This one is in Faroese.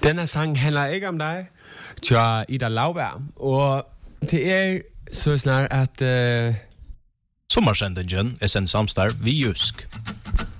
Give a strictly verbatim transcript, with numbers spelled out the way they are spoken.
Denna sang handler ikke om dig, tja Ida Lauberg, og det er så snart at... Uh... Sommarsendingen er sendt samstarv vi Jysk.